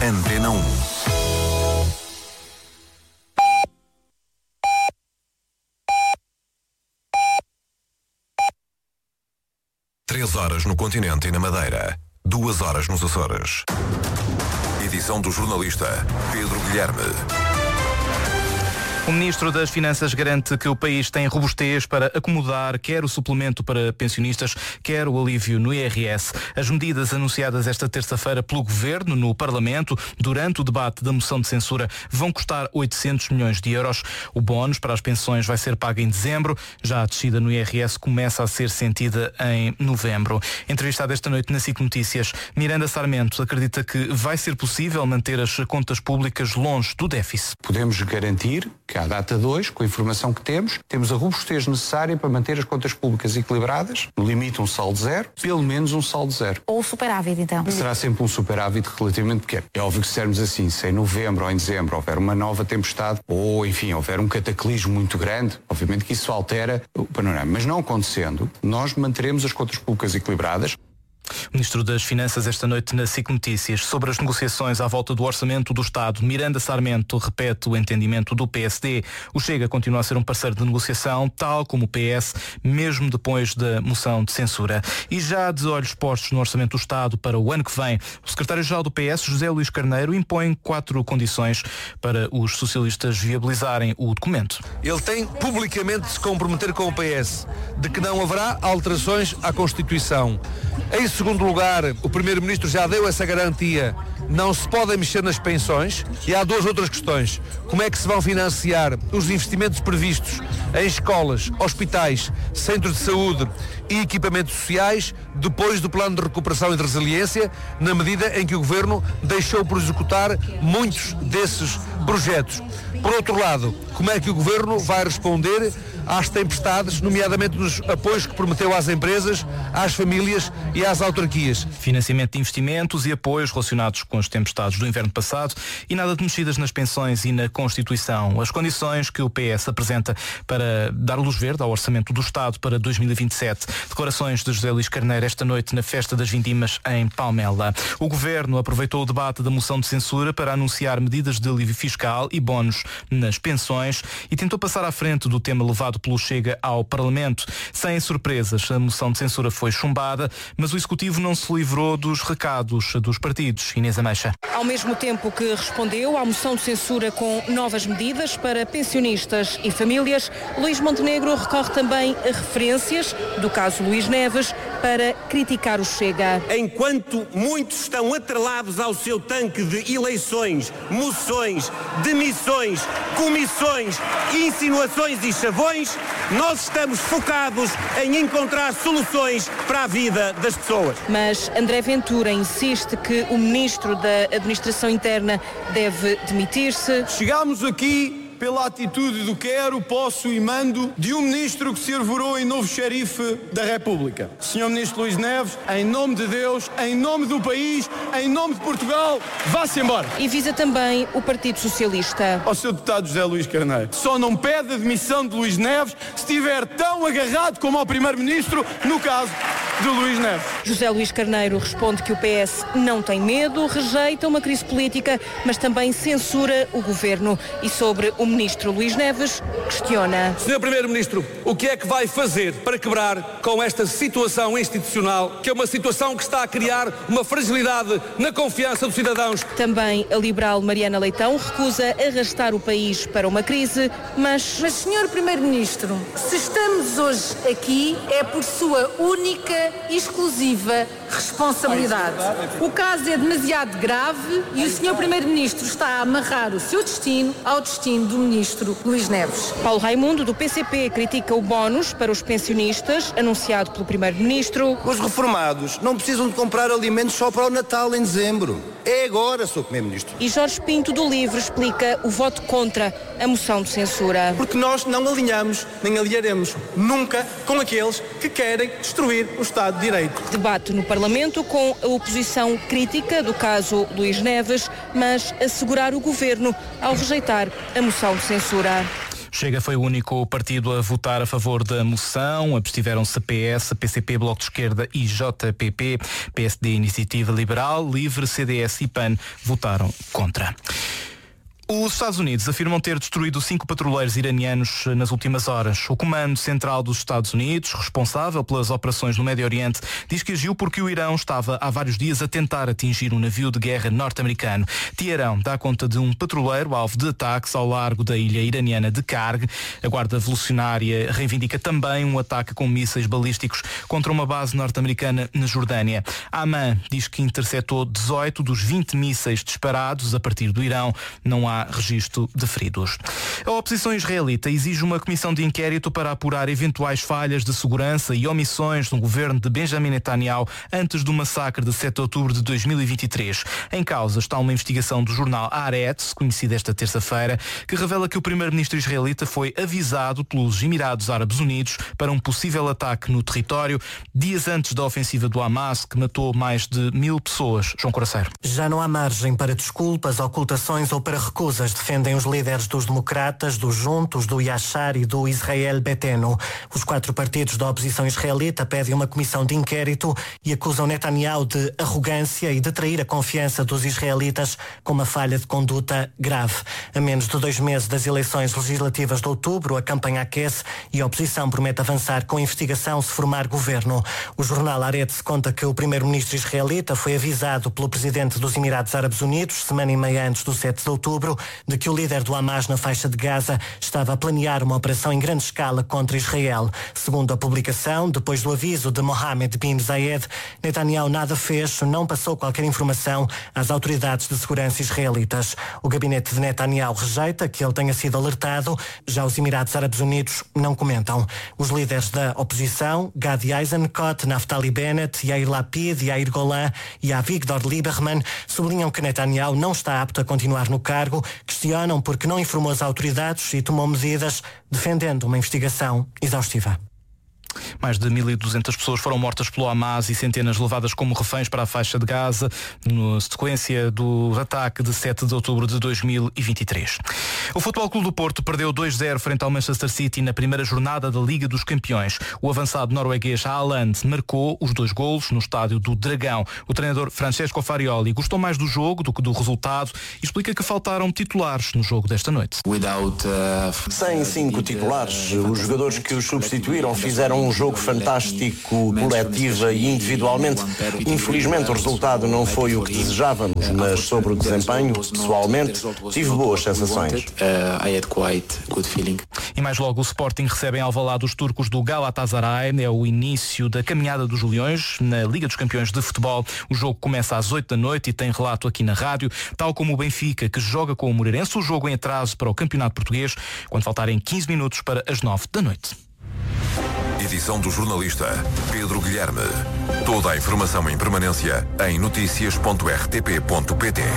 Antena 1. Três horas no continente e na Madeira. 2 horas nos Açores. Edição do jornalista Pedro Guilherme. O Ministro das Finanças garante que o país tem robustez para acomodar quer o suplemento para pensionistas, quer o alívio no IRS. As medidas anunciadas esta terça-feira pelo Governo no Parlamento, durante o debate da moção de censura, vão custar 800 milhões de euros. O bónus para as pensões vai ser pago em dezembro. Já a descida no IRS começa a ser sentida em novembro. Entrevistada esta noite na SIC Notícias, Miranda Sarmento acredita que vai ser possível manter as contas públicas longe do déficit. Podemos garantir que à data 2, com a informação que temos a robustez necessária para manter as contas públicas equilibradas, no limite um saldo zero, pelo menos um saldo zero. Ou superávit, então? Será sempre um superávit relativamente pequeno. É óbvio que se dissermos assim, se em novembro ou em dezembro houver uma nova tempestade, ou enfim, houver um cataclismo muito grande, obviamente que isso altera o panorama. Mas não acontecendo, nós manteremos as contas públicas equilibradas. O Ministro das Finanças esta noite na SIC Notícias. Sobre as negociações à volta do Orçamento do Estado, Miranda Sarmento repete o entendimento do PSD. O Chega continua a ser um parceiro de negociação, tal como o PS, mesmo depois da moção de censura. E já de olhos postos no Orçamento do Estado para o ano que vem, o secretário-geral do PS, José Luís Carneiro, impõe 4 condições para os socialistas viabilizarem o documento. Ele tem publicamente de se comprometer com o PS de que não haverá alterações à Constituição. Em segundo lugar, o Primeiro-Ministro já deu essa garantia. Não se podem mexer nas pensões. E há 2 outras questões. Como é que se vão financiar os investimentos previstos em escolas, hospitais, centros de saúde e equipamentos sociais depois do Plano de Recuperação e de Resiliência, na medida em que o Governo deixou por executar muitos desses projetos. Por outro lado, como é que o Governo vai responder às tempestades, nomeadamente nos apoios que prometeu às empresas, às famílias e às autarquias? Financiamento de investimentos e apoios relacionados com as tempestades do inverno passado e nada de mexidas nas pensões e na Constituição. As condições que o PS apresenta para dar luz verde ao Orçamento do Estado para 2027. Declarações de José Luís Carneiro esta noite na Festa das Vindimas em Palmela. O Governo aproveitou o debate da moção de censura para anunciar medidas de alívio fiscal e bónus nas pensões e tentou passar à frente do tema levado pelo Chega ao Parlamento. Sem surpresas, a moção de censura foi chumbada, mas o Executivo não se livrou dos recados dos partidos. Inês Ameixa. Ao mesmo tempo que respondeu à moção de censura com novas medidas para pensionistas e famílias, Luís Montenegro recorre também a referências do caso Luís Neves para criticar o Chega. Enquanto muitos estão atrelados ao seu tanque de eleições, moções, demissões, comissões, insinuações e chavões, nós estamos focados em encontrar soluções para a vida das pessoas. Mas André Ventura insiste que o Ministro da Administração Interna deve demitir-se. Chegámos aqui pela atitude do quero, posso e mando de um ministro que se arvorou em novo xerife da República. Senhor Ministro Luís Neves, em nome de Deus, em nome do país, em nome de Portugal, vá-se embora. E visa também o Partido Socialista. Ao seu deputado José Luís Carneiro, só não pede a demissão de Luís Neves se estiver tão agarrado como ao Primeiro-Ministro no caso de Luís Neves. José Luís Carneiro responde que o PS não tem medo, rejeita uma crise política, mas também censura o Governo. E sobre o Ministro Luís Neves, questiona. Senhor Primeiro-Ministro, o que é que vai fazer para quebrar com esta situação institucional, que é uma situação que está a criar uma fragilidade na confiança dos cidadãos? Também a liberal Mariana Leitão recusa arrastar o país para uma crise, mas Senhor Primeiro-Ministro, se estamos hoje aqui é por sua única e exclusiva responsabilidade. O caso é demasiado grave e o Senhor Primeiro-Ministro está a amarrar o seu destino ao destino do Ministro Luís Neves. Paulo Raimundo, do PCP, critica o bónus para os pensionistas, anunciado pelo Primeiro-Ministro. Os reformados não precisam de comprar alimentos só para o Natal em dezembro. É agora, Sr. Primeiro-Ministro. E Jorge Pinto, do LIVRE, explica o voto contra a moção de censura. Porque nós não alinhamos, nem alinharemos nunca com aqueles que querem destruir o Estado de Direito. Debate no Parlamento com a oposição crítica do caso Luís Neves, mas assegurar o Governo ao rejeitar a moção de censura. Chega foi o único partido a votar a favor da moção. Abstiveram-se a PS, a PCP, Bloco de Esquerda e JPP. PSD, Iniciativa Liberal, Livre, CDS e PAN votaram contra. Os Estados Unidos afirmam ter destruído 5 patrulheiros iranianos nas últimas horas. O Comando Central dos Estados Unidos, responsável pelas operações no Médio Oriente, diz que agiu porque o Irão estava há vários dias a tentar atingir um navio de guerra norte-americano. Teherão dá conta de um patrulheiro alvo de ataques ao largo da ilha iraniana de Karg. A Guarda Revolucionária reivindica também um ataque com mísseis balísticos contra uma base norte-americana na Jordânia. A Amman diz que interceptou 18 dos 20 mísseis disparados a partir do Irão. Não há registro de feridos. A oposição israelita exige uma comissão de inquérito para apurar eventuais falhas de segurança e omissões no governo de Benjamin Netanyahu antes do massacre de 7 de outubro de 2023. Em causa está uma investigação do jornal Haaretz, conhecida esta terça-feira, que revela que o primeiro-ministro israelita foi avisado pelos Emirados Árabes Unidos para um possível ataque no território dias antes da ofensiva do Hamas, que matou mais de 1000 pessoas. João Coraceiro. Já não há margem para desculpas, ocultações ou para recusas, defendem os líderes dos democratas, dos Juntos, do Yashar e do Israel Beteno. Os 4 partidos da oposição israelita pedem uma comissão de inquérito e acusam Netanyahu de arrogância e de trair a confiança dos israelitas com uma falha de conduta grave. A menos de 2 meses das eleições legislativas de outubro, a campanha aquece e a oposição promete avançar com a investigação se formar governo. O jornal Haaretz conta que o primeiro-ministro israelita foi avisado pelo presidente dos Emirados Árabes Unidos, semana e meia antes do 7 de outubro, de que o líder do Hamas na faixa de Gaza estava a planear uma operação em grande escala contra Israel. Segundo a publicação, depois do aviso de Mohammed bin Zayed, Netanyahu nada fez, não passou qualquer informação às autoridades de segurança israelitas. O gabinete de Netanyahu rejeita que ele tenha sido alertado, já os Emirados Árabes Unidos não comentam. Os líderes da oposição, Gadi Eisenkot, Naftali Bennett, Yair Lapid, Yair Golan e Avigdor Lieberman, sublinham que Netanyahu não está apto a continuar no cargo, questionam porque não informou as autoridades e tomou medidas, defendendo uma investigação exaustiva. Mais de 1.200 pessoas foram mortas pelo Hamas e centenas levadas como reféns para a faixa de Gaza, na sequência do ataque de 7 de outubro de 2023. O Futebol Clube do Porto perdeu 2-0 frente ao Manchester City na primeira jornada da Liga dos Campeões. O avançado norueguês Haaland marcou os 2 golos no estádio do Dragão. O treinador Francesco Farioli gostou mais do jogo do que do resultado e explica que faltaram titulares no jogo desta noite. Sem 5 titulares, os jogadores que os substituíram fizeram um jogo fantástico, coletiva e individualmente. Infelizmente o resultado não foi o que desejávamos, mas sobre o desempenho, pessoalmente, tive boas sensações. E mais logo o Sporting recebe em Alvalade os turcos do Galatasaray. É o início da caminhada dos Leões na Liga dos Campeões de Futebol. O jogo começa às 8 da noite e tem relato aqui na rádio, tal como o Benfica, que joga com o Moreirense. O jogo em atraso para o Campeonato Português, quando faltarem 15 minutos para as 9 da noite. Edição do jornalista Pedro Guilherme. Toda a informação em permanência em noticias.rtp.pt.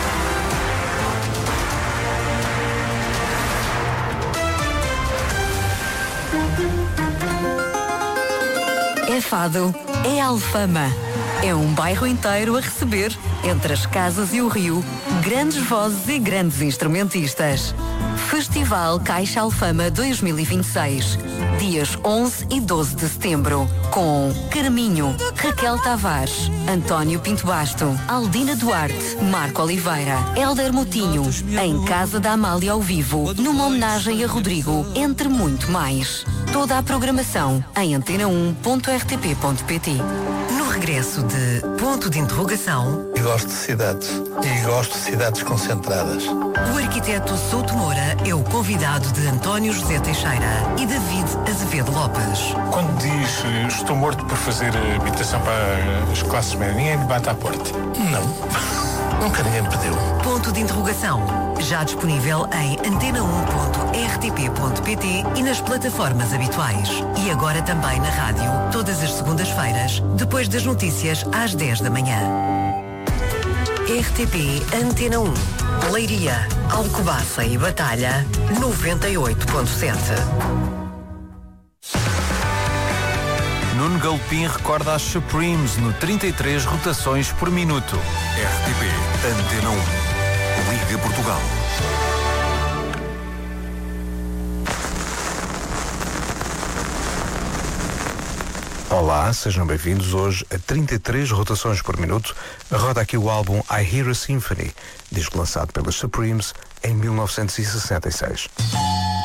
É Fado, é Alfama. É um bairro inteiro a receber, entre as casas e o rio, grandes vozes e grandes instrumentistas. Festival Caixa Alfama 2026, dias 11 e 12 de setembro, com Carminho, Raquel Tavares, António Pinto Basto, Aldina Duarte, Marco Oliveira, Hélder Moutinho, em Casa da Amália ao vivo, numa homenagem a Rodrigo, entre muito mais. Toda a programação em antena1.rtp.pt. No regresso de Ponto de Interrogação. E gosto de cidades. E gosto de cidades concentradas. O arquiteto Souto Moura é o convidado de António José Teixeira e David Azevedo Lopes. Quando diz estou morto por fazer habitação para as classes médias, ninguém me bate à porta? Não. Nunca ninguém me pediu. Ponto de Interrogação. Já disponível em antena1.rtp.pt e nas plataformas habituais. E agora também na rádio, todas as segundas-feiras, depois das notícias às 10 da manhã. RTP Antena 1. Leiria, Alcobaça e Batalha, 98.7. Nuno Galopim recorda as Supremes no 33 rotações por minuto. RTP Antena 1. Liga Portugal. Olá, sejam bem-vindos. Hoje, a 33 rotações por minuto, roda aqui o álbum I Hear a Symphony, disco lançado pelas Supremes em 1966.